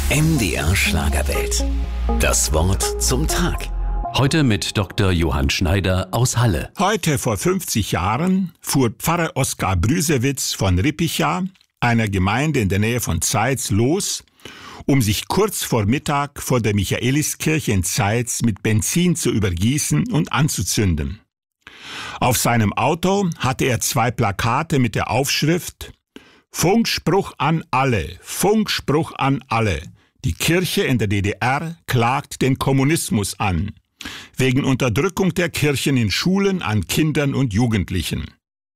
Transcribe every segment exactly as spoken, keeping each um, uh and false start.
M D R Schlagerwelt. Das Wort zum Tag. Heute mit Doktor Johann Schneider aus Halle. Heute vor fünfzig Jahren fuhr Pfarrer Oskar Brüsewitz von Rippicha, einer Gemeinde in der Nähe von Zeitz, los, um sich kurz vor Mittag vor der Michaeliskirche in Zeitz mit Benzin zu übergießen und anzuzünden. Auf seinem Auto hatte er zwei Plakate mit der Aufschrift Funkspruch an alle, Funkspruch an alle. Die Kirche in der D D R klagt den Kommunismus an, wegen Unterdrückung der Kirchen in Schulen an Kindern und Jugendlichen.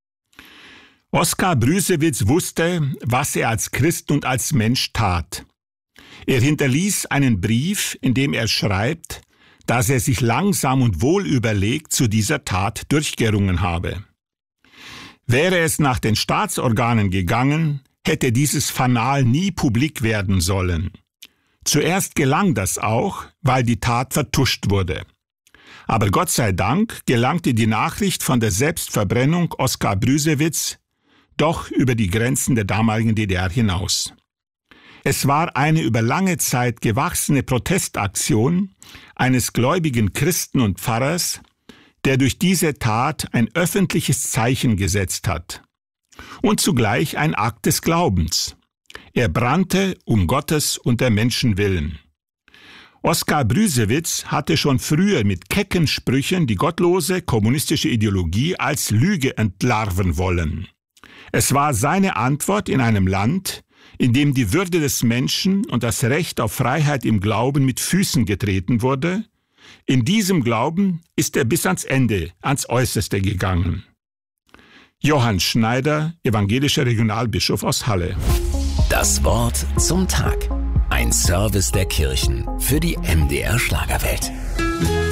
Oskar Brüsewitz wusste, was er als Christ und als Mensch tat. Er hinterließ einen Brief, in dem er schreibt, dass er sich langsam und wohl überlegt zu dieser Tat durchgerungen habe. Wäre es nach den Staatsorganen gegangen, hätte dieses Fanal nie publik werden sollen. Zuerst gelang das auch, weil die Tat vertuscht wurde. Aber Gott sei Dank gelangte die Nachricht von der Selbstverbrennung Oskar Brüsewitz doch über die Grenzen der damaligen D D R hinaus. Es war eine über lange Zeit gewachsene Protestaktion eines gläubigen Christen und Pfarrers, der durch diese Tat ein öffentliches Zeichen gesetzt hat und zugleich ein Akt des Glaubens. Er brannte um Gottes und der Menschen willen. Oskar Brüsewitz hatte schon früher mit kecken Sprüchen die gottlose kommunistische Ideologie als Lüge entlarven wollen. Es war seine Antwort in einem Land, in dem die Würde des Menschen und das Recht auf Freiheit im Glauben mit Füßen getreten wurde. In diesem Glauben ist er bis ans Ende, ans Äußerste gegangen. Johann Schneider, evangelischer Regionalbischof aus Halle. Das Wort zum Tag. Ein Service der Kirchen für die M D R Schlagerwelt.